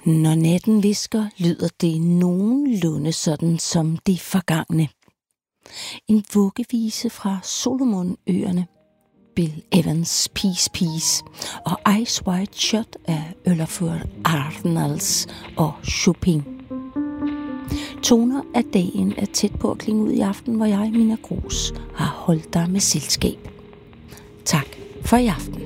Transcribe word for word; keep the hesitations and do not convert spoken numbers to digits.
Når natten hvisker, lyder det nogenlunde sådan som det forgangne. En vuggevise fra Solomonøerne, Bill Evans' Peace Peace og Ice White Shot af Olafur Arnalds og Chopin. Toner af dagen er tæt på at klinge ud i aften, hvor jeg, Mina Grus, har holdt dig med selskab. Tak for i aften.